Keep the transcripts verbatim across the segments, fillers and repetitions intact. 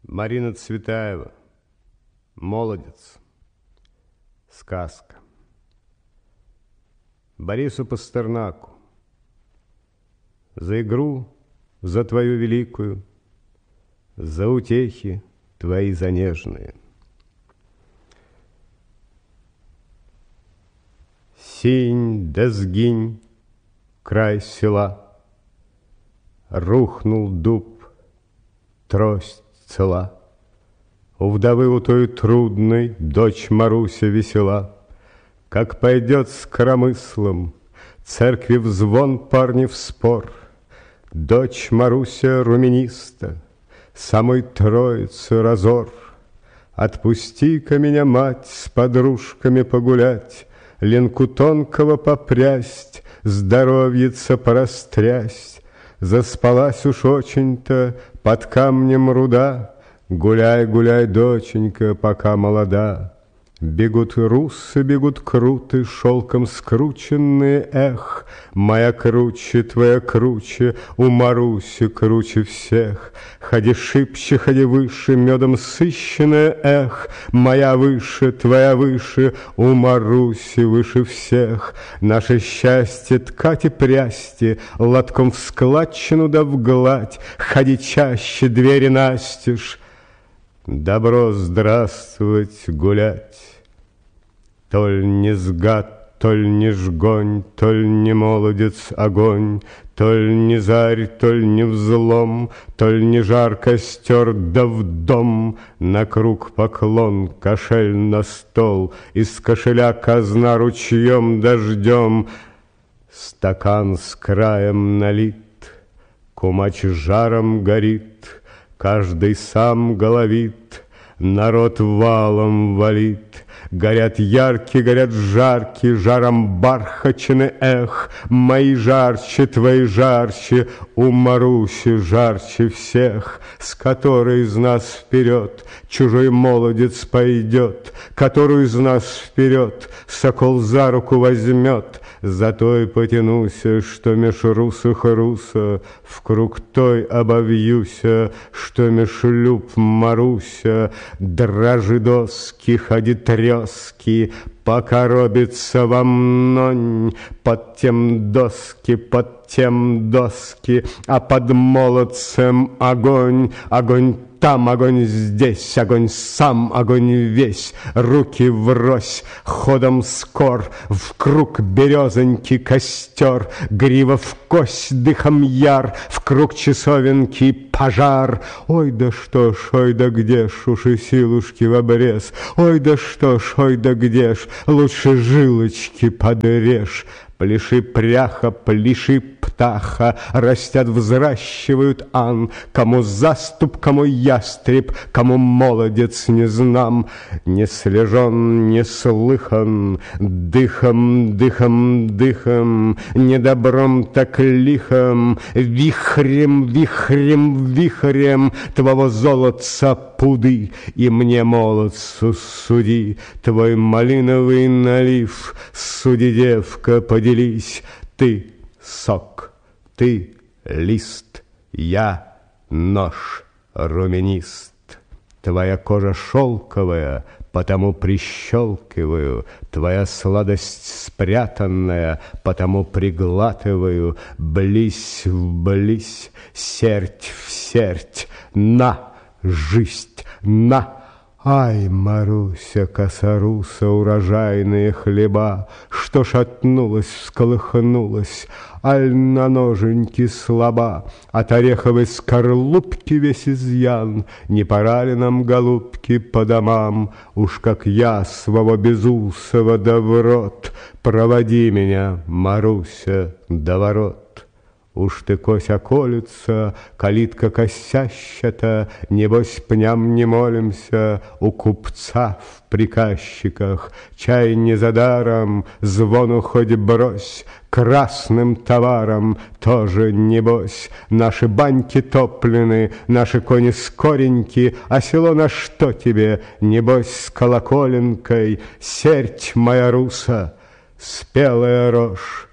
Марина Цветаева. Молодец. Сказка. Борису Пастернаку. За игру, за твою великую, за утехи твои занежные. Синь да сгинь край села, рухнул дуб, трость цела. У вдовы у той трудной дочь Маруся весела. Как пойдет с коромыслом церкви в звон, парни в спор, дочь Маруся румяниста, самой троицы разор. Отпусти-ка меня, мать, с подружками погулять, ленку тонкого попрясть, здоровьица порастрясть. Заспалась уж очень-то под камнем руда. Гуляй, гуляй, доченька, пока молода. Бегут русы, бегут круты, шелком скрученные, эх, моя круче, твоя круче, у Маруси круче всех. Ходи шибче, ходи выше, медом сыщенная, эх, моя выше, твоя выше, у Маруси выше всех. Наше счастье ткать и прясти, лотком в складчину да в гладь, ходи чаще, двери настежь. Добро здравствовать, гулять. Толь не сгад, толь не жгонь, толь не молодец огонь, толь не зарь, толь не взлом, толь не жар костер, да в дом. На круг поклон, кошель на стол, из кошеля казна ручьем дождем. Стакан с краем налит, кумач жаром горит, каждый сам головит, народ валом валит. Горят яркие, горят жаркие, жаром бархачны, эх, мои жарче, твои жарче, у Маруси жарче всех. С которой из нас вперед чужой молодец пойдет, которую из нас вперед сокол за руку возьмет. За той потянуся, что меж русых руса, в круг той обовьюся, что меж люб Маруся. Дрожи доски, ходи трёски, пока робится во мнонь. Под тем доски, под тем доски, а под молодцем огонь. Огонь там, огонь здесь, огонь сам, огонь весь. Руки врозь, ходом скор, в круг березоньки костер. Грива в кость, дыхом яр, в круг часовенки пожар. Ой, да что ж, ой, да где ж, уж и силушки в обрез. Ой, да что ж, ой, да где ж, лучше жилочки подрежь. Пляши, пряха, пляши, птаха, растят, взращивают ан. Кому заступ, кому ястреб, кому молодец, не знам. Не слежен, не слыхан, дыхом, дыхом, дыхом, не добром, так лихом. Вихрем, вихрем, вихрем твоего золотца пуды, и мне, молодцу, суди твой малиновый налив. Суди, девка, поделись, ты сок, ты лист, я нож румянист. Твоя кожа шелковая, потому прищелкиваю, твоя сладость спрятанная, потому приглатываю. Близь вблизь, серть в серть, на жизнь, на. Ай, Маруся, косоруса, урожайные хлеба, что шатнулась, всколыхнулась, аль на ноженьки слаба. От ореховой скорлупки весь изъян. Не пора ли нам, голубки, по домам? Уж как я своего безусого да в рот. Проводи меня, Маруся, до ворот. Уж ты, кось, околица, калитка косящата, небось, пням не молимся у купца в приказчиках. Чай не за даром, звону хоть брось, красным товаром тоже небось. Наши баньки топлены, наши кони скореньки, а село на что тебе, небось, с колоколенкой. Серть моя руса, спелая рожь,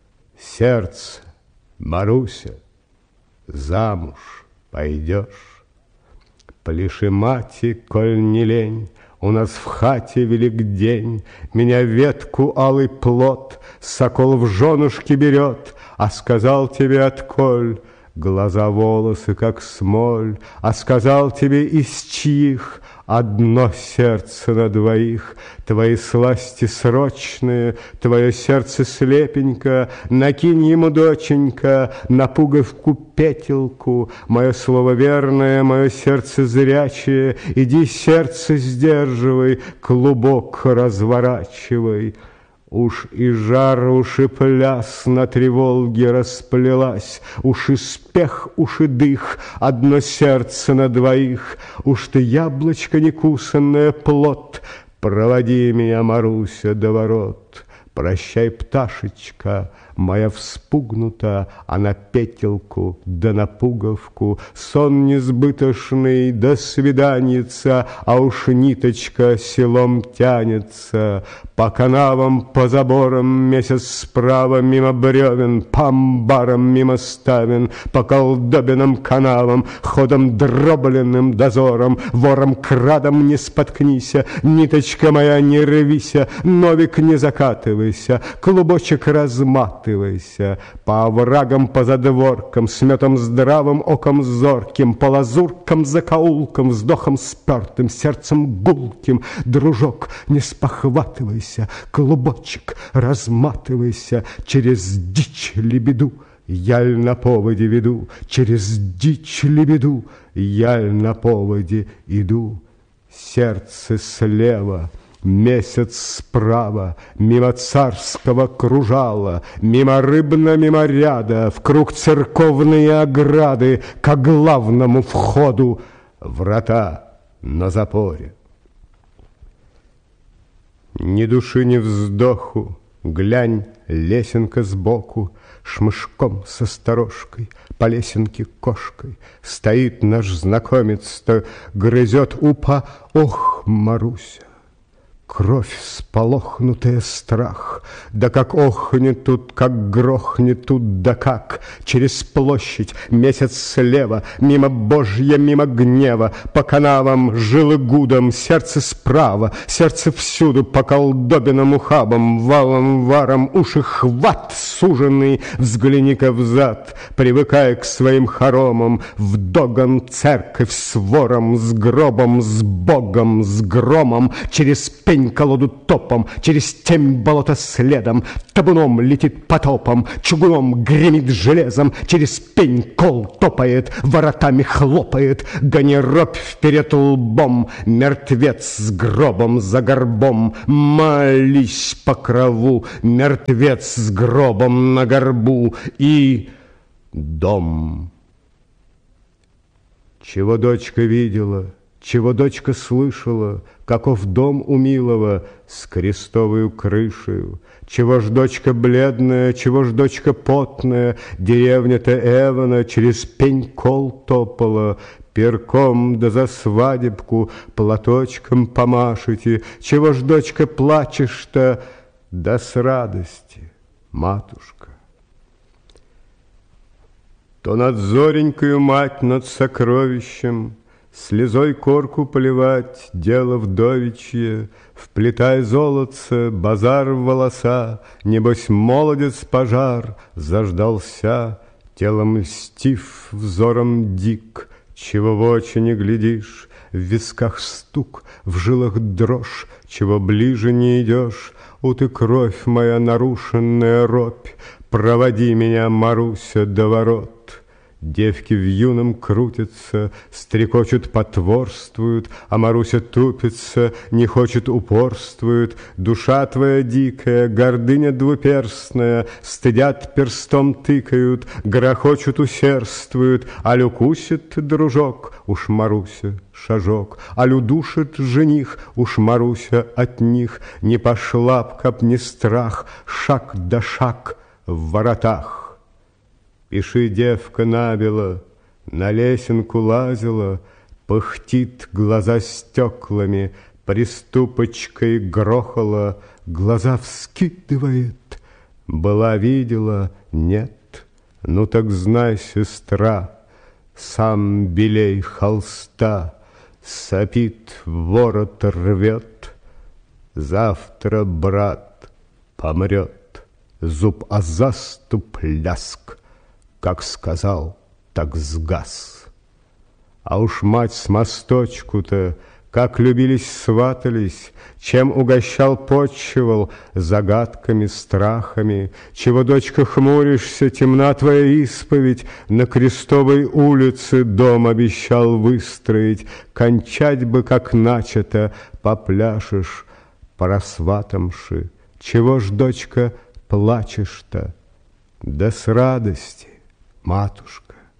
сердце. Маруся, замуж пойдешь? Пляши, мати, коль не лень, у нас в хате велик день, меня ветку алый плод сокол в женушки берет, а сказал тебе отколь, глаза, волосы, как смоль, а сказал тебе из чьих, одно сердце на двоих, твои сласти срочные, твое сердце слепенько, накинь ему, доченька, на пуговку петелку, мое слово верное, мое сердце зрячее, иди сердце сдерживай, клубок разворачивай. Уж и жар, уж и пляс на треволге расплелась, уж и спех, уж и дых, одно сердце на двоих, уж ты, яблочко некусанное, плод, проводи меня, Маруся, до ворот. Прощай, пташечка, моя вспугнута, а на петелку да на пуговку сон несбыточный, до свиданьица, а уж ниточка селом тянется. По канавам, по заборам, месяц справа мимо бревен, по амбарам мимо ставен, по колдобинам канавам, ходом дробленным дозором, вором крадом не споткнися, ниточка моя, не рвися, новик не закатывайся, клубочек разматывайся, по оврагам, по задворкам, с метом здравым, оком зорким, по лазуркам, закоулкам, вздохом спертым, сердцем гулким, дружок, не спохватывайся, клубочек, разматывайся, через дичь лебеду яль на поводе веду, через дичь лебеду яль на поводе иду. Сердце слева, месяц справа, мимо царского кружала, мимо рыбна, мимо ряда, в круг церковные ограды, ко главному входу врата на запоре. Ни души, ни вздоху, глянь, лесенка сбоку, шмышком со сторожкой, по лесенке кошкой стоит наш знакомец-то, грызет упа. Ох, Маруся! Кровь сполохнутая, страх, да как охнет тут, как грохнет тут, да как через площадь, месяц слева, мимо Божья, мимо гнева, по канавам, жилы гудом, сердце справа, сердце всюду, по колдобинам ухабам, валом, варом, уши хват суженный, взгляни-ка взад, привыкая к своим хоромам, в догон церковь с вором, с гробом, с Богом, с громом, через пень колоду топом, через темь болото следом, табуном летит потопом, чугуном гремит железом, через пень кол топает, воротами хлопает, гони робь вперед лбом, мертвец с гробом за горбом, молись по крову, мертвец с гробом на горбу и дом. Чего дочка видела, чего дочка слышала, каков дом у милого с крестовою крышею, чего ж дочка бледная, чего ж дочка потная, деревня-то Эвана через пень кол топала, перком да за свадебку платочком помашите, чего ж, дочка, плачешь-то, да с радости, матушка. То над зоренькою мать, над сокровищем, слезой корку поливать, дело вдовичье, вплетай золотце, базар в волоса, небось молодец пожар заждался, телом льстив, взором дик, чего в очи не глядишь, в висках стук, в жилах дрожь, чего ближе не идешь, у ты, кровь моя нарушенная робь, проводи меня, Маруся, до ворот. Девки в юном крутятся, стрекочут, потворствуют, а Маруся тупится, не хочет, упорствует. Душа твоя дикая, гордыня двуперстная, стыдят, перстом тыкают, грохочут, усердствуют, аль укусит дружок, уж Маруся шажок, аль удушит жених, уж Маруся от них не пошла б, каб не страх, шаг да шаг в воротах. Пиши, девка, набело, на лесенку лазила, пыхтит глаза стеклами, приступочкой грохала, глаза вскидывает. Была, видела, нет, ну так знай, сестра, сам белей холста, Сопит, ворот рвет, завтра брат помрет. Зуб о заступ ляск, как сказал, так сгас. А уж мать с мосточку-то, как любились, сватались, чем угощал, подчивал, загадками, страхами. Чего, дочка, хмуришься, темна твоя исповедь, на Крестовой улице дом обещал выстроить. Кончать бы, как начато, попляшешь, просватамши. Чего ж, дочка, плачешь-то? Да с радости, матушка.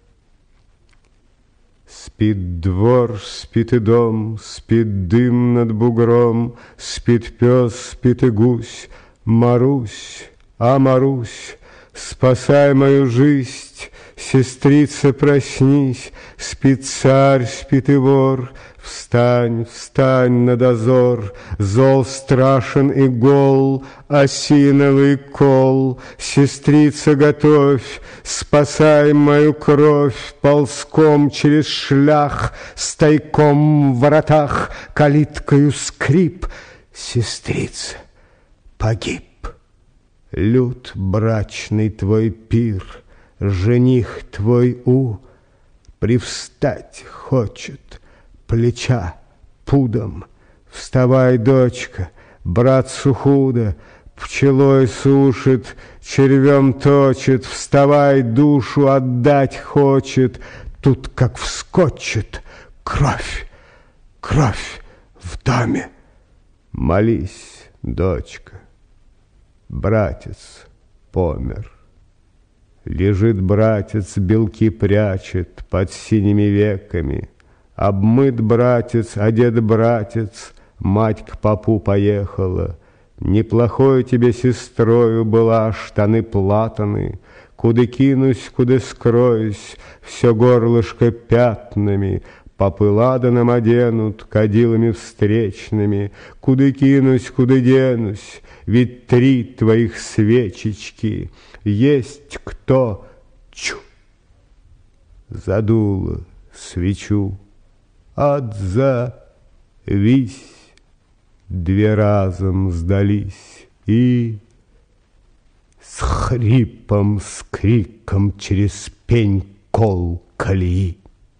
Спит двор, спит и дом, спит дым над бугром, спит пес, спит и гусь. Марусь, а Марусь, спасай мою жизнь, сестрица, проснись. Спит царь, спит и вор, встань, встань на дозор. Зол страшен и гол, осиновый кол. Сестрица, готовь, спасай мою кровь. Ползком через шлях, стайком в воротах, калиткою скрип. Сестрица, погиб. Лют брачный твой пир, жених твой у, привстать хочет, плеча пудом. Вставай, дочка, братцу худо, пчелой сушит, червем точит. Вставай, душу отдать хочет, тут как вскочит кровь, кровь в доме. Молись, дочка, братец помер. Лежит братец, белки прячет под синими веками. Обмыт братец, одет братец, мать к попу поехала. Неплохой тебе сестрою была, штаны платаны. Куда кинусь, куда скроюсь, все горлышко пятнами. Попы ладаном оденут, кадилами встречными. Куда кинусь, куда денусь, ведь три твоих свечечки. Есть кто, чу, задуло свечу. Отзовись, две разом сдались, и с хрипом, с криком через пень кол колеи.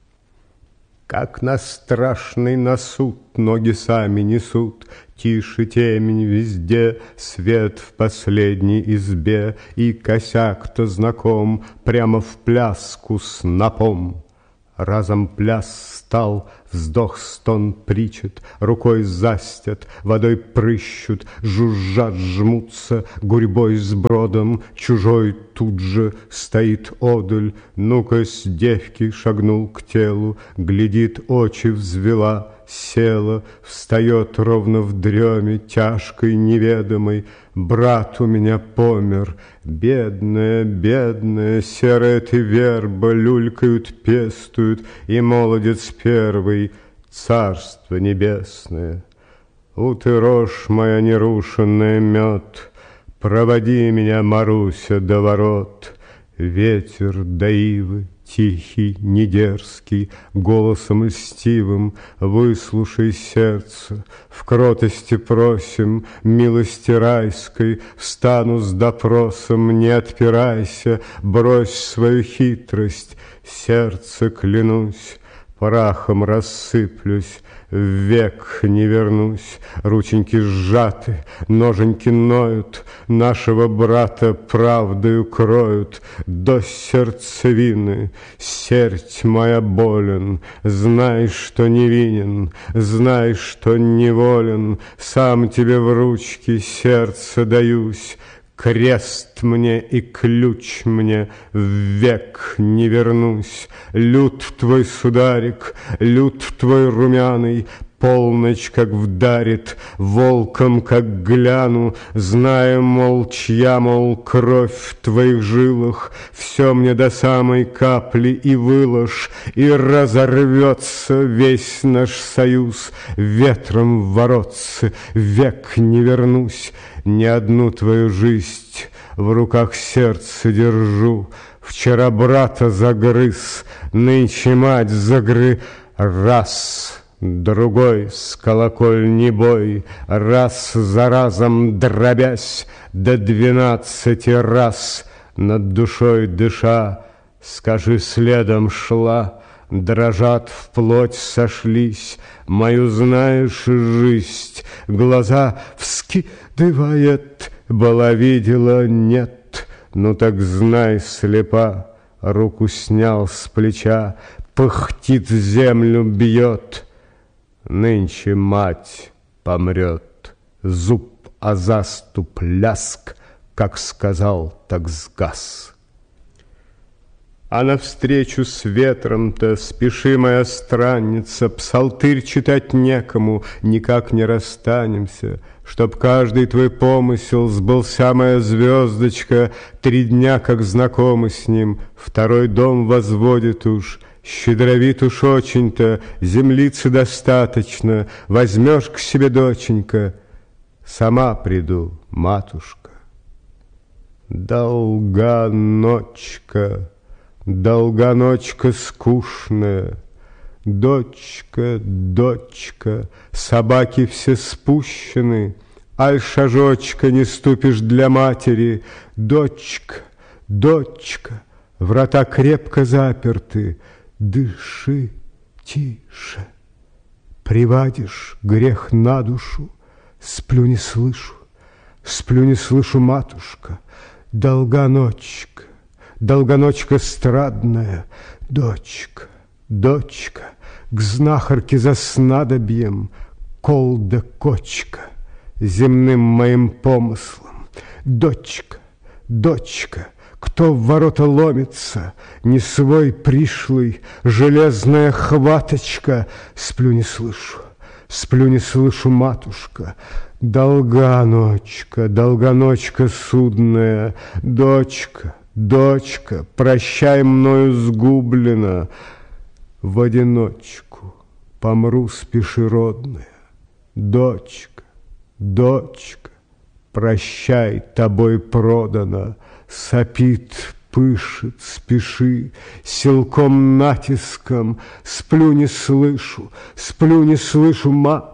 Как на страшный на суд ноги сами несут, тише темень везде, свет в последней избе, и косяк-то знаком прямо в пляску снопом. Разом пляс стал, вздох стон причет, рукой застят, водой прыщут, жужжат, жмутся, гурьбой с бродом, чужой тут же стоит одаль. Ну-ка с девки шагнул к телу, глядит, очи взвела, села, встает ровно в дреме тяжкой неведомой. Брат у меня помер, бедная, бедная, серая ты верба, люлькают, пестуют, и молодец первый, царство небесное. У ты рожь моя нерушенная мед, проводи меня, Маруся, до ворот. Ветер до ивы, тихий, недерзкий, голосом льстивым, выслушай сердце, в кротости просим, милости райской, встану с допросом, не отпирайся, брось свою хитрость, сердце, клянусь, прахом рассыплюсь, век не вернусь. Рученьки сжаты, ноженьки ноют, нашего брата правдою кроют до сердцевины. Сердь моя болен, знай, что невинен, знай, что неволен, сам тебе в ручки сердце даюсь. Крест мне и ключ мне, век не вернусь. Лют твой сударик, лют твой румяный, полночь как вдарит, волком как гляну, зная, мол, чья, мол, кровь в твоих жилах, все мне до самой капли и выложь, и разорвется весь наш союз, ветром в воротцы, век не вернусь. Ни одну твою жизнь в руках сердце держу. Вчера брата загрыз, нынче мать загры. Раз другой с колокольни бой, раз за разом дробясь до двенадцати раз, над душой дыша, скажи, следом шла, дрожат вплоть сошлись, мою знаешь жизнь, глаза вскидывает, была видела, нет, ну так знай, слепа, руку снял с плеча, пыхтит, землю бьет, нынче мать помрет, зуб о заступ ляск, как сказал, так сгас. А навстречу с ветром-то спеши, моя странница, псалтырь читать некому, никак не расстанемся, чтоб каждый твой помысел сбылся, моя звездочка, три дня, как знакомы с ним, второй дом возводит уж, щедровит уж очень-то, землицы достаточно, возьмешь к себе, доченька, сама приду, матушка. Долга ночка, долга ночка скучная, дочка, дочка, собаки все спущены, аль шажочка не ступишь для матери, дочка, дочка, врата крепко заперты, дыши тише, привадишь грех на душу, сплю не слышу, сплю не слышу, матушка, долга ночка, долга ночка страдная, дочка, дочка, к знахарке за снадобьем, кол да кочка, земным моим помыслом, дочка, дочка, кто в ворота ломится, не свой пришлый, железная хваточка, сплю не слышу, сплю не слышу, матушка, долга ночка, долга ночка судная, дочка, дочка, прощай, мною сгублена, в одиночку помру, спеши, родная, дочка, дочка, прощай, тобой продана, сопит, пышет, спеши, силком натиском, сплю не слышу, сплю не слышу, ма.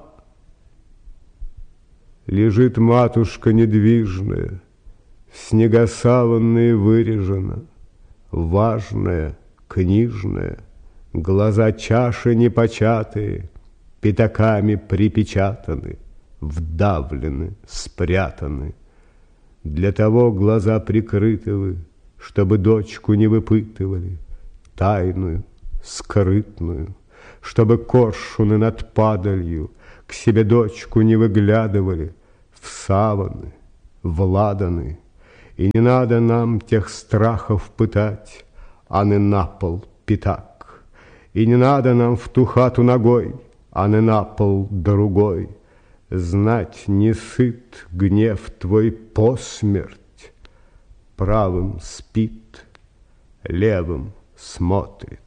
Лежит матушка недвижная, в снегосаванные вырежена, важная, книжная, глаза чаши непочатые, пятаками припечатаны, вдавлены, спрятаны. Для того глаза прикрыты вы, чтобы дочку не выпытывали, тайную, скрытную, чтобы коршуны над падалью к себе дочку не выглядывали, в саваны, в ладаны. И не надо нам тех страхов пытать, а не на пол пятак. И не надо нам в ту хату ногой, а не на пол другой. Знать не сыт гнев твой посмерть, правым спит, левым смотрит.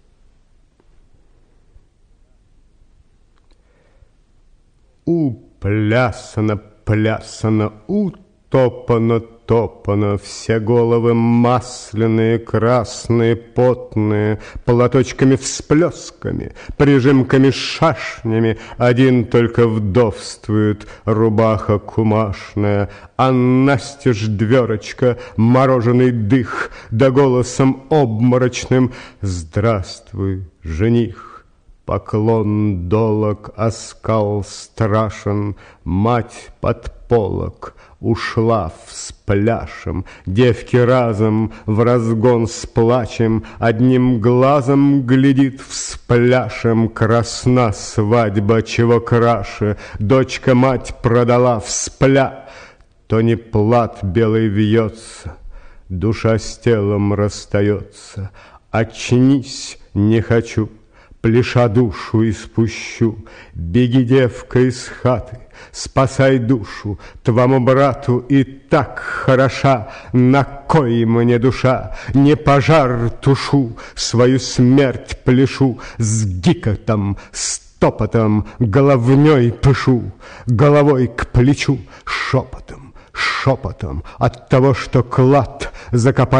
Уплясано, плясано, утопано, топано, все головы масляные, красные, потные, платочками всплесками, прижимками шашнями, один только вдовствует, рубаха кумашная, а настежь дверочка, мороженый дых, да голосом обморочным: «Здравствуй, жених!» Поклон долог, оскал страшен, мать под полог ушла вспляшем, девки разом в разгон с плачем, одним глазом глядит вспляшем, красна свадьба, чего краше, дочка мать продала вспля, то не плат белый вьется, душа с телом расстается, очнись, не хочу, пляша душу испущу, беги, девка, из хаты, спасай душу, твому брату и так хороша, на кой мне душа, не пожар тушу, свою смерть пляшу, с гикотом, с топотом, головней пышу, головой к плечу, шепотом, шепотом, от того, что клад закопали в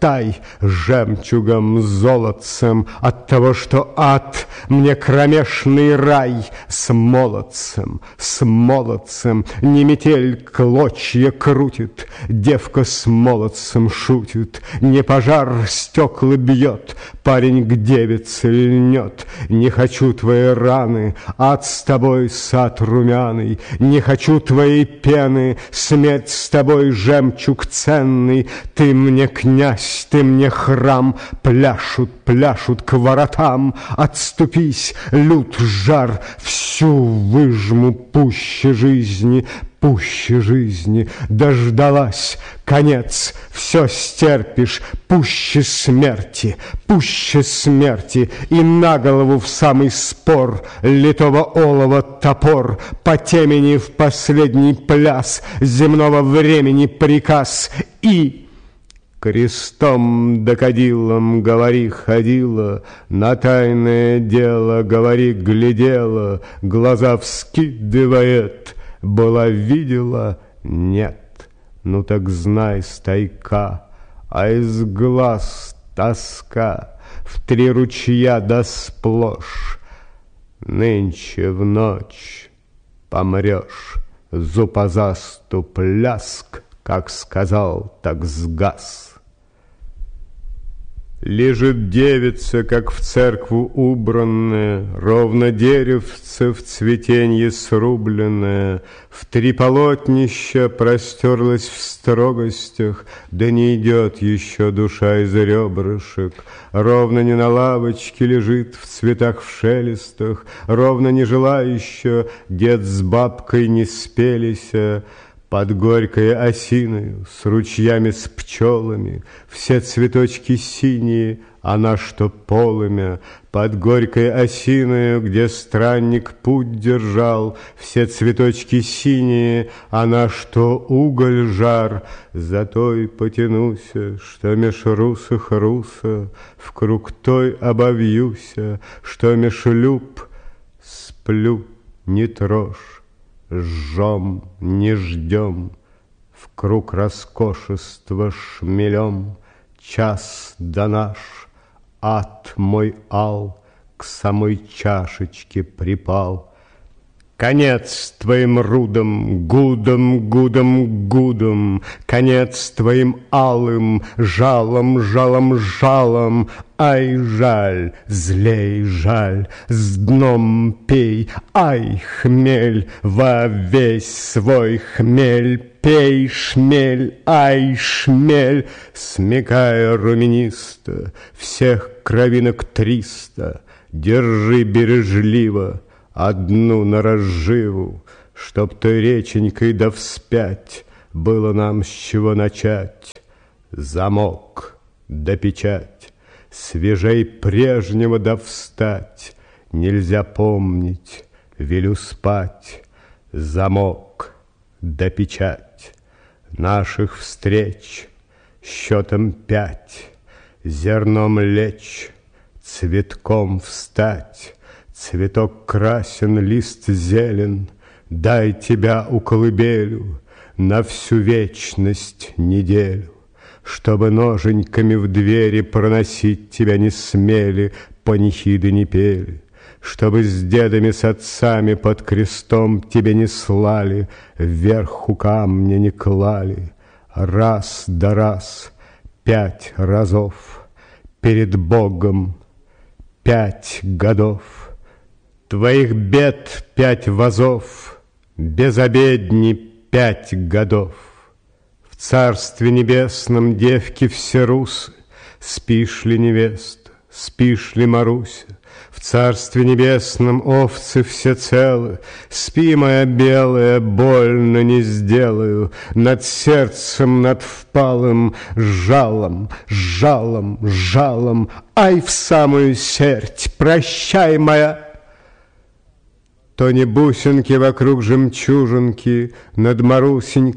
блистай жемчугом, золотцем от того, что ад мне кромешный рай. С молодцем, с молодцем не метель клочья крутит, девка с молодцем шутит, не пожар стекла бьет, парень к девице льнет. Не хочу твоей раны, ад с тобой сад румяный, не хочу твоей пены, смерть с тобой жемчуг ценный. Ты мне князь, ты мне храм, пляшут, пляшут к воротам. Отступись, лют жар, всю выжму пуще жизни, пуще жизни. Дождалась, конец, все стерпишь, пуще смерти, пуще смерти. И на голову в самый спор литого олова топор, по темени в последний пляс земного времени приказ. И крестом да кадилом, говори, ходила, на тайное дело, говори, глядела, глаза вскидывает, была, видела, нет. Ну так знай, стайка, а из глаз тоска в три ручья да сплошь. Нынче в ночь помрешь, зубозаступ ляск, как сказал, так сгас. Лежит девица, как в церкву убранная, ровно деревце в цветенье срубленное, в три полотнища простерлась в строгостях, да не идет еще душа из ребрышек. Ровно не на лавочке лежит в цветах в шелестах, ровно не жила еще, дед с бабкой не спелися. Под горькой осиною, с ручьями, с пчелами, все цветочки синие, она что полымя. Под горькой осиною, где странник путь держал, все цветочки синие, она что уголь жар. Зато и потянуся, что меж русых руса, в круг той обовьюся, что меж люб сплю, не трожь. Жжем, не ждем, в круг роскошества шмелем, час да наш, ад мой ал к самой чашечке припал. Конец твоим рудам, гудом, гудом, гудом, конец твоим алым, жалом, жалом, жалом. Ай, жаль, злей жаль, с дном пей, ай, хмель, во весь свой хмель пей, шмель, ай, шмель, смекая румянисто, всех кровинок триста, держи бережливо одну на разживу, чтоб той реченькой да вспять было нам с чего начать. Замок да печать, свежей прежнего да встать, нельзя помнить, велю спать. Замок да печать наших встреч счетом пять, зерном лечь, цветком встать. Цветок красен, лист зелен, дай тебя у колыбелю на всю вечность неделю, чтобы ноженьками в двери проносить тебя не смели, панихиды не пели, чтобы с дедами, с отцами под крестом тебе не слали, вверх у камня не клали. Раз да раз, пять разов, перед Богом пять годов. Твоих бед пять вазов, безобедни пять годов. В Царстве Небесном девки все русы, спишь ли, невеста, спишь ли, Маруся? В Царстве Небесном овцы все целы, спи, моя белая, больно не сделаю. Над сердцем, над впалым жалом, жалом, жалом, ай, в самую серть, прощай, моя. То не бусинки вокруг жемчужинки, над Марусенькой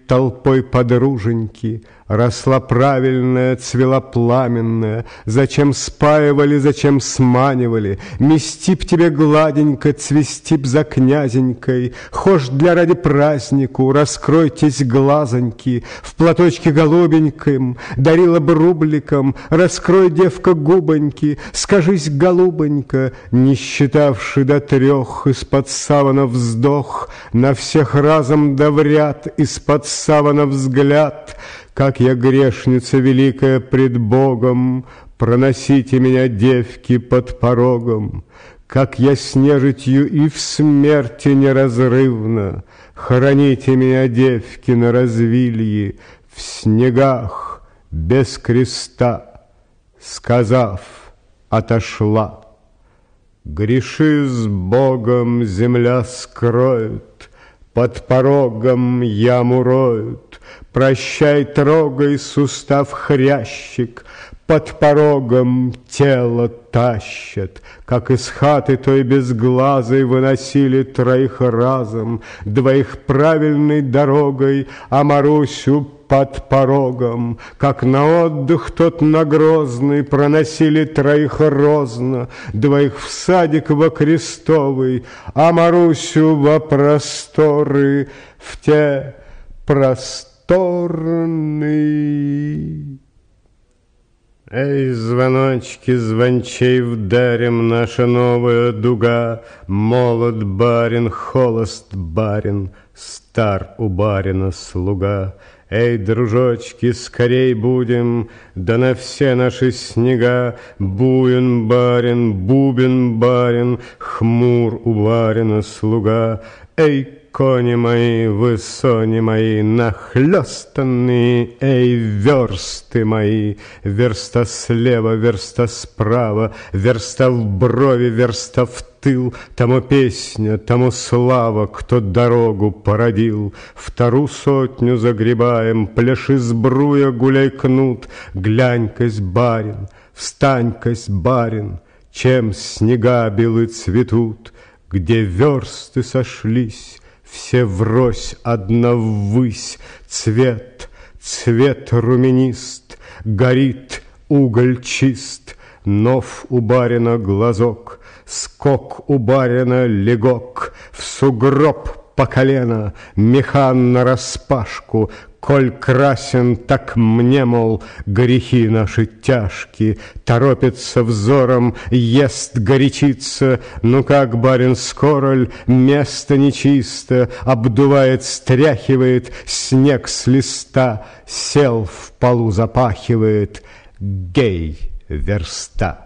Пред толпой подруженьки росла правильная, цвела пламенная. Зачем спаивали, зачем сманивали? Мести б тебе гладенько, цвести б за князенькой. Хошь для ради празднику, раскройтесь глазоньки. В платочке голубеньком дарила б рубликом. Раскрой, девка, губоньки, скажись, голубонька, не считавши до трех, из-под савана вздох, на всех разом да в ряд, из-под савана взгляд. Как я грешница великая пред Богом, проносите меня, девки, под порогом. Как я с нежитью и в смерти неразрывно, хороните меня, девки, на развилье, в снегах без креста, сказав, отошла. Греши с Богом, земля скроет, под порогом яму роют. Прощай, трогай, сустав хрящик, под порогом тело тащат. Как из хаты той безглазой выносили троих разом, двоих правильной дорогой, а Марусю под порогом. Как на отдых тот на Грозный проносили троих розно, двоих в садик во Крестовый, а Марусю во просторы, в те просторные. Эй, звоночки, звончей вдарим, наша новая дуга. Молод барин, холост барин, стар у барина слуга. Эй, дружочки, скорей будем, да на все наши снега. Буин барин, бубен барин, хмур у барина слуга. Эй, кони мои, высони мои, нахлёстанные, эй, версты мои, верста слева, верста справа, верста в брови, верста в тыл, тому песня, тому слава, кто дорогу породил. Вторую сотню загребаем, пляши сбруя, гуляй кнут, глянь-кась, барин, встань-кась, барин, чем снега белы цветут, где версты сошлись, все врозь, одна ввысь, цвет, цвет румянист, горит уголь чист, нов у барина глазок, скок у барина легок, в сугроб по колено, механ нараспашку. Коль красен, так мне, мол, грехи наши тяжкие. Торопится взором, ест, горячится. Ну как, барин, скоро ль, место нечисто, обдувает, стряхивает снег с листа, сел в полу запахивает, гей, верста.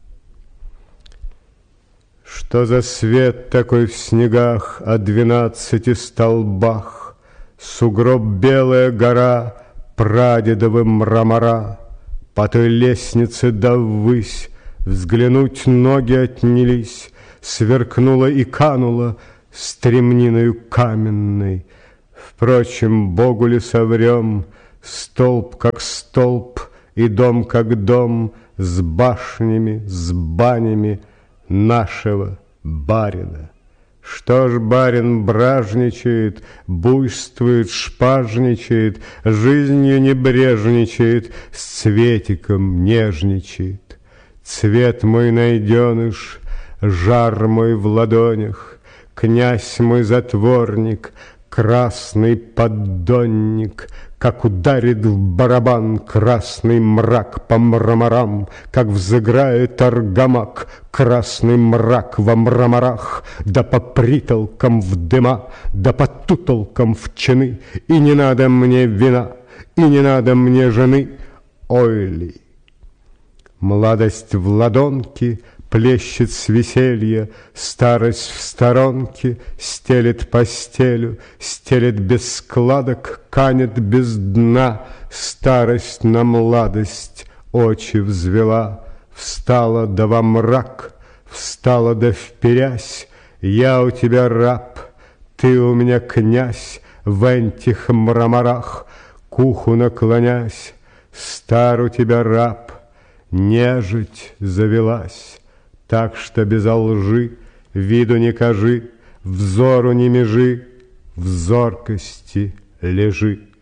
Что за свет такой в снегах о двенадцати столбах? Сугроб белая гора, прадедовы мрамора. По той лестнице да ввысь взглянуть ноги отнялись, сверкнула и канула стремниною каменной. Впрочем, Богу ли соврем, столб как столб и дом как дом, с башнями, с банями нашего барина. Что ж барин бражничает, буйствует, шпажничает, жизнью не брежничает, с цветиком нежничает. Цвет мой найденыш, жар мой в ладонях, князь мой затворник, красный поддонник, как ударит в барабан красный мрак по мраморам, как взыграет аргамак, красный мрак во мраморах, да по притолкам в дыма, да по тутолкам в чины, и не надо мне вина, и не надо мне жены, ой ли. Младость в ладонке плещет с веселья, старость в сторонке стелет постелю, стелет без складок, канет без дна. Старость на младость очи взвела, встала да во мрак, встала да вперясь. Я у тебя раб, ты у меня князь, в этих мраморах, к уху наклонясь. Стар у тебя раб, нежить завелась. Так что без лжи, виду не кажи, взору не межи, в зоркости лежи.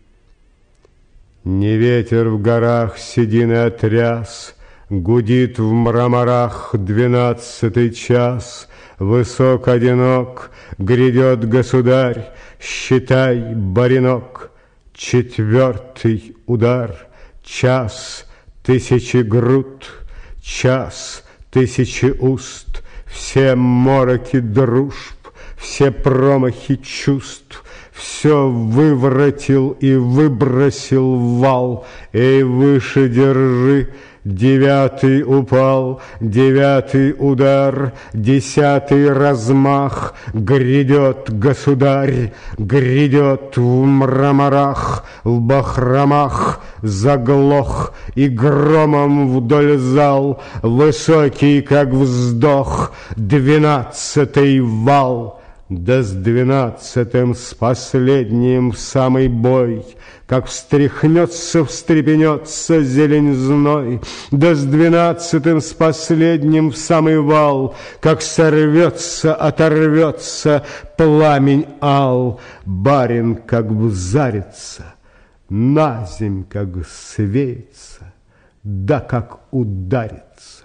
Не ветер в горах седины отряс, гудит в мраморах двенадцатый час. Высок одинок грядет государь, считай, баринок. Четвертый удар, час тысячи груд, час тысячи уст, все мороки дружб, все промахи чувств, все выворотил и выбросил вал. Эй, выше держи! Девятый упал, девятый удар, десятый размах. Грядет государь, грядет в мраморах, в бахромах. Заглох и громом вдоль зал, высокий, как вздох, двенадцатый вал. Да с двенадцатым, с последним в самый бой, как встряхнется, встрепенется зелень зной. Да с двенадцатым, с последним в самый вал, как сорвется, оторвется пламень ал. Барин как бы зарится, наземь как бы свеется, да как ударится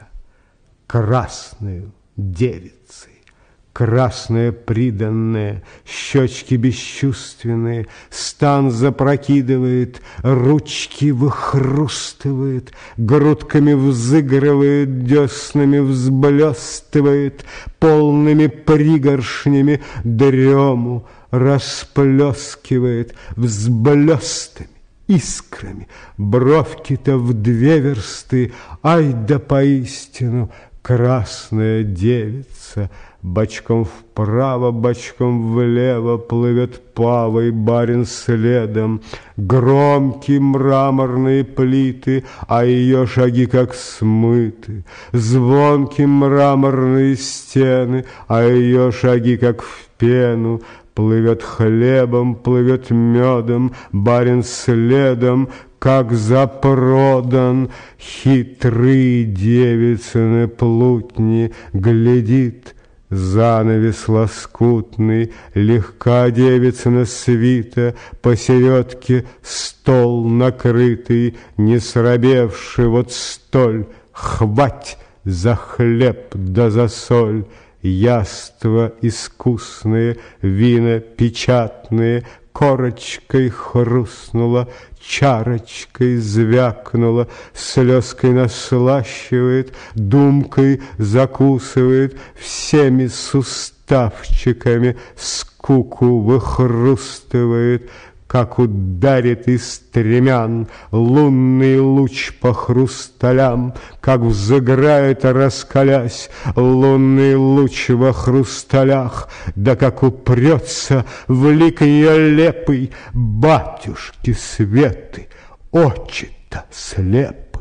красную девицей. Красное приданное, щечки бесчувственные, стан запрокидывает, ручки выхрустывает, грудками взыгрывает, деснами взблестывает, полными пригоршнями дрему расплескивает, взблестами, искрами, бровки-то в две версты, ай да поистину красная девица. Бочком вправо, бочком влево плывет павой барин следом. Громкие мраморные плиты, а ее шаги как смыты. Звонкие мраморные стены, а ее шаги как в пену. Плывет хлебом, плывет медом, барин следом, как запродан. Хитрые девицыны плутни глядит. Занавес лоскутный, легка девицына свита, посередке стол накрытый, не срабевший вот столь. Хвать за хлеб да за соль, яства искусные, вина печатные, корочкой хрустнула, чарочкой звякнула, слезкой наслащивает, думкой закусывает, всеми суставчиками скуку выхрустывает. Как ударит из стремян лунный луч по хрусталям, как взыграет, раскалясь, лунный луч во хрусталях, да как упрется в лик ее лепый, батюшки светы, очи-то слепы.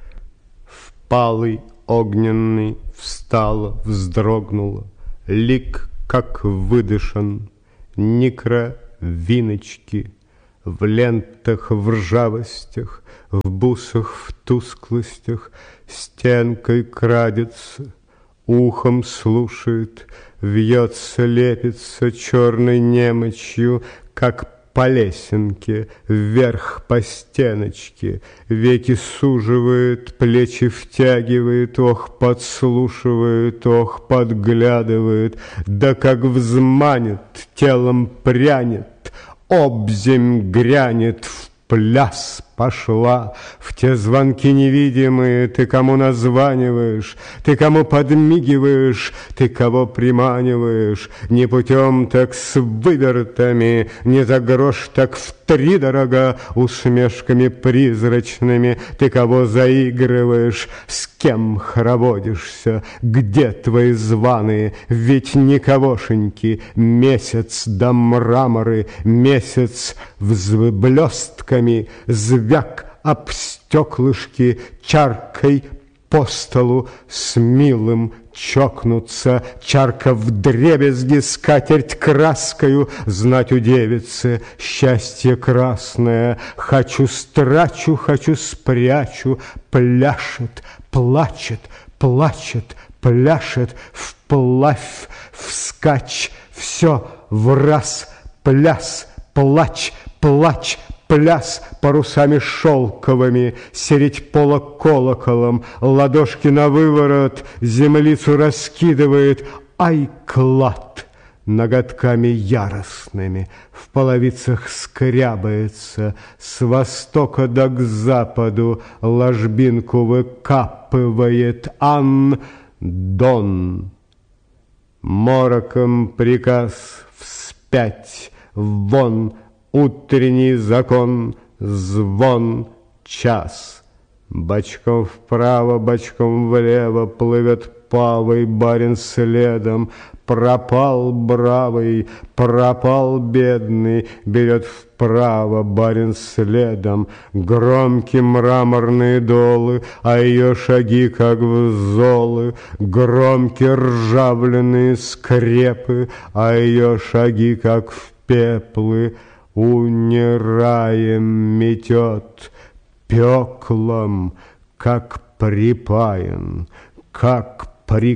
Впалый огненный встала, вздрогнула, лик как выдышан, никра виночки, в лентах, в ржавостях, в бусах, в тусклостях, стенкой крадется, ухом слушает, вьется, лепится черной немочью, как по лесенке, вверх по стеночке, веки суживает, плечи втягивает, ох, подслушивает, ох, подглядывает, да как взманет, телом прянет, обземь грянет, в пляс пошла, в те звонки невидимые. Ты кому названиваешь, ты кому подмигиваешь, ты кого приманиваешь, не путем, так с вывертами, не за грош, так втридорога, усмешками призрачными. Ты кого заигрываешь, с кем хороводишься, где твои званые, ведь никогошеньки, месяц да мраморы, месяц взблестками, звяк об стеклышки, чаркой по столу с милым чокнуться, чарка вдребезги, скатерть краскою, знать у девицы счастье красное. Хочу страчу, хочу спрячу, пляшет, плачет, плачет, пляшет, вплавь, вскачь, все в раз, пляс, плач, плач, пляс парусами шелковыми, середь пола колоколом, ладошки на выворот, землицу раскидывает, ай, клад! Ноготками яростными в половицах скрябается, с востока до к западу ложбинку выкапывает Ан-Дон. Мороком приказ вспять, вон утренний закон, звон, час. Бочком вправо, бочком влево плывет павой барин следом. Пропал бравый, пропал бедный, берет вправо барин следом. Громкие мраморные долы, а ее шаги, как взолы. Громкие ржавленные скрепы, а ее шаги, как в пеплы. Унираем метет, пеклом, как припаян, как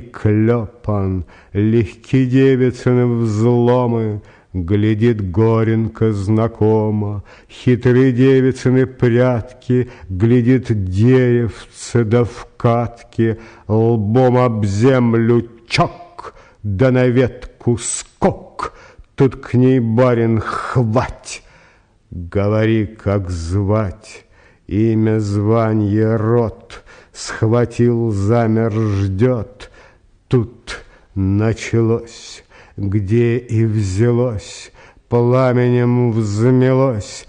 приклепан, легки девицыны взломы, глядит горенко знакомо, хитрые девицыны прятки, глядит деревце да в катке, лбом об землю чок, да на ветку скок, тут к ней барин хвать, говори, как звать, имя, званье, род. Схватил, замер, ждет. Тут началось, где и взялось, пламенем взмелось,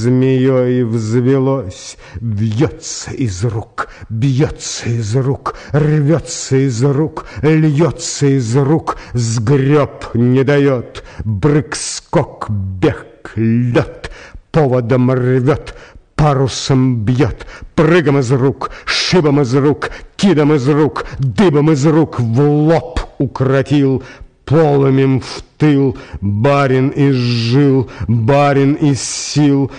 змеей взвелось, бьется из рук, бьется из рук, рвется из рук, льется из рук, сгреб не дает, брык-скок, бег, лед, поводом рвет, парусом бьет, прыгом из рук, шибом из рук, кидом из рук, дыбом из рук в лоб укротил, полымем в тыл, барин из жил, барин из сил,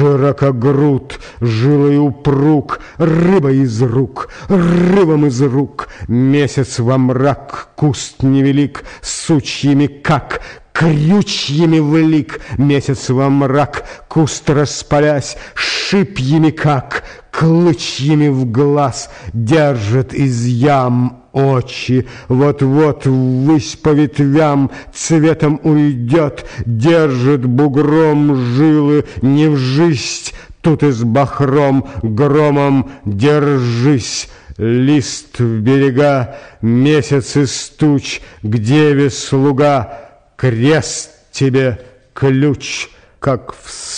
широкогруд, жилой упруг, рыба из рук, рыбом из рук, месяц во мрак, куст невелик, сучьями как, крючьями влик, месяц во мрак, куст распалясь, шипьями как, клычьями в глаз, держит из ям очи, вот-вот ввысь по ветвям цветом уйдет, держит бугром жилы, не вжись, тут и с бахром, громом держись. Лист в берега, месяц из туч, к деве слуга, крест тебе ключ, как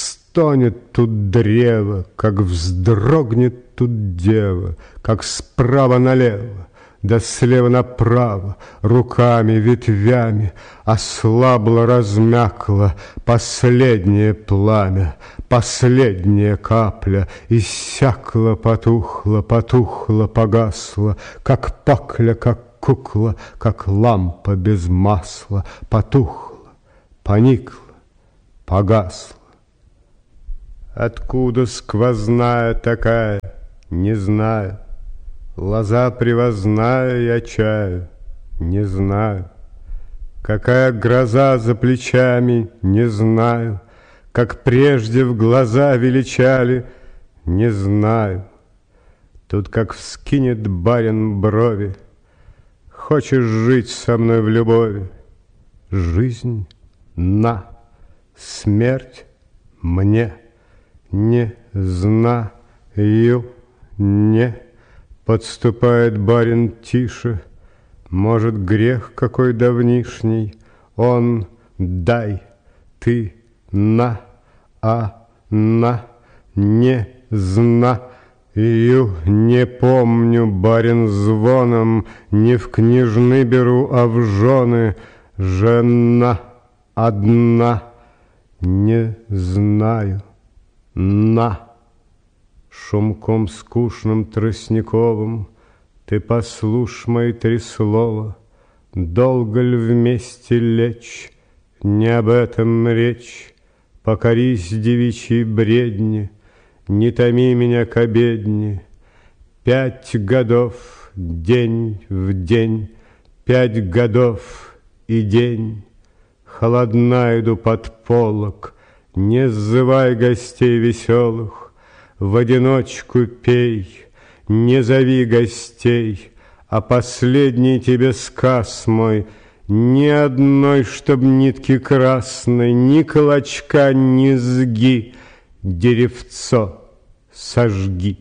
встонет тут древо, как вздрогнет тут дева, как справа налево, да слева направо, руками, ветвями ослабло, размякло последнее пламя, последняя капля, иссякла, потухла, потухла, погасла, как пакля, как кукла, как лампа без масла, потухла, поникла, погасла. Откуда сквозная такая, не знаю, лоза привозная я чаю, не знаю. Какая гроза за плечами, не знаю. Как прежде в глаза величали, не знаю. Тут как вскинет барин брови, хочешь жить со мной в любови? Жизнь на, смерть мне, не знаю, не. Подступает барин тише, может, грех какой давнишний, он дай, ты на, а на, не знаю, не помню, барин звоном, не в княжны беру, а в жены, жена одна, не знаю, на. Шумком скучным тростниковым ты послушь мои три слова. Долго ли вместе лечь, не об этом речь. Покорись девичьей бредни, не томи меня к обедне. Пять годов день в день, пять годов и день. Холодна иду под полог, Не сзывай гостей веселых, в одиночку пей, не зови гостей, а последний тебе сказ мой, ни одной, чтоб нитки красной, ни клочка, ни сги, деревцо сожги.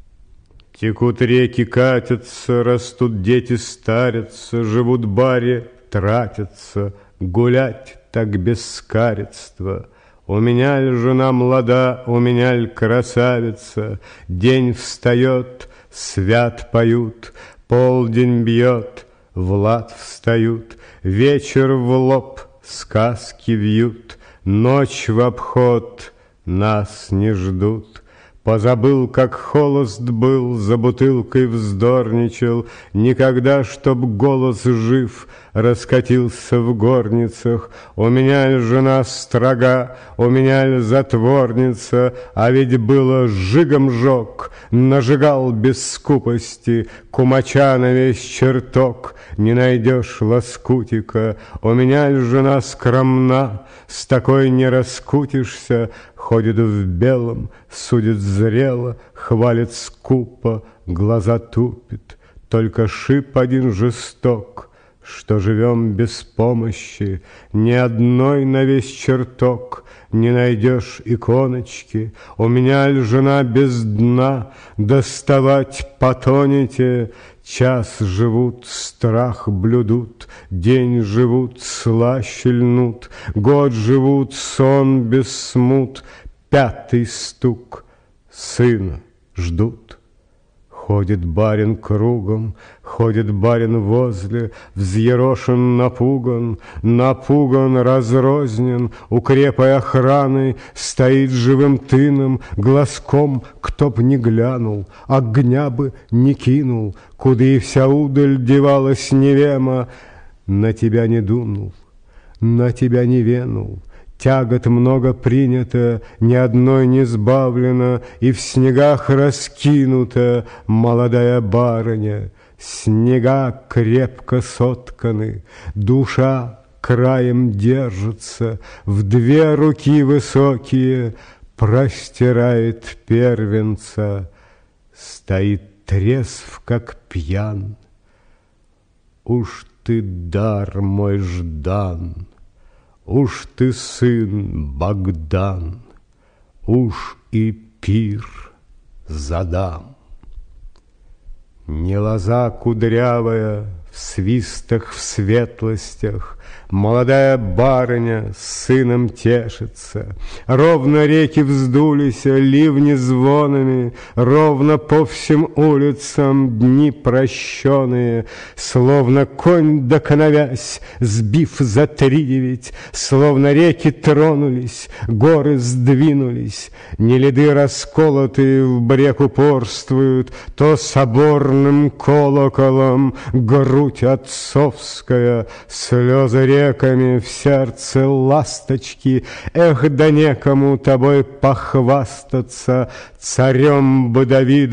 Текут реки, катятся, растут дети, старятся, живут баре, тратятся, гулять так без скаредства. У меня ль жена млада, у меня ль красавица, день встает, свят поют, полдень бьет, в лад встают, вечер в лоб сказки вьют, ночь в обход, нас не ждут. Позабыл, как холост был, за бутылкой вздорничал, никогда, чтоб голос жив раскатился в горницах. У меня ль жена строга, у меня ль затворница, а ведь было жигом жег, нажигал без скупости, кумача на весь чертог, не найдешь лоскутика. У меня ль жена скромна, с такой не раскутишься, ходит в белом, судит зрело, хвалит скупо, глаза тупит. Только шип один жесток, что живем без помощи, ни одной на весь чертог не найдешь иконочки. У меня ль жена без дна, доставать потонете. Час живут, страх блюдут, день живут, слаще льнут, год живут, сон без смут, пятый стук, сына ждут. Ходит барин кругом, ходит барин возле, взъерошен, напуган, напуган, разрознен, у крепой охраны стоит живым тыном, глазком кто б не глянул, огня бы не кинул, куда и вся удаль девалась невема, на тебя не дунул, на тебя не венул. Тягот много принято, ни одной не сбавлено, и в снегах раскинута молодая барыня. Снега крепко сотканы, душа краем держится, в две руки высокие простирает первенца. Стоит трезв, как пьян. Уж ты дар мой Ждан, уж ты сын Богдан, уж и пир задам. Не лоза кудрявая в свистах, в светлостях, молодая барыня с сыном тешится. Ровно реки вздулись, ливни звонами, ровно по всем улицам дни прощенные, словно конь доконовясь, сбив за три девять, словно реки тронулись, горы сдвинулись, неледы расколотые в брек упорствуют, то соборным колоколом грудь отцовская, слезы реками в сердце ласточки. Эх, да некому тобой похвастаться, царем бы Давидом